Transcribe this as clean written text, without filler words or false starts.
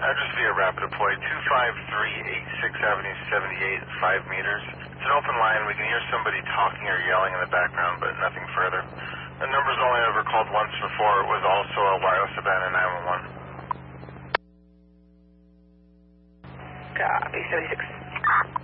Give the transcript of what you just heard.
Address via Rapid Deploy, 25386 Avenue 78 at 5 meters. It's an open line. We can hear somebody talking or yelling in the background, but nothing further. The number's only ever called once before. It was also a wireless abandoned 911. Copy, 76.